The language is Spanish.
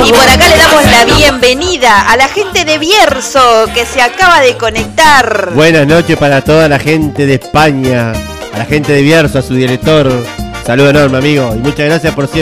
Y por acá le damos la bienvenida a la gente de Bierzo que se acaba de conectar. Buenas noches para toda la gente de España, a la gente de Bierzo, a su director. Saludo enorme, amigo, y muchas gracias por siempre.